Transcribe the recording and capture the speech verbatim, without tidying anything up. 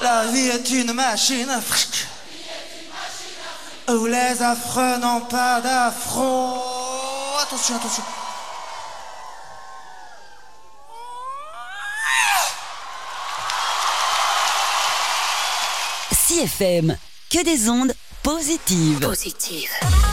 La vie est une machine à fric. Où les affreux n'ont pas d'affront. Attention, attention. C F M, que des ondes positives. Positives.